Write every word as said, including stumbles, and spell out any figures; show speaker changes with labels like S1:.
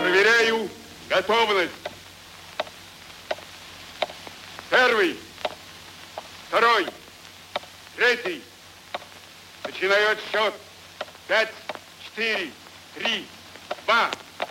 S1: Проверяю готовность. Первый, второй, третий. Начинаю отсчет. Пять, четыре, три, два,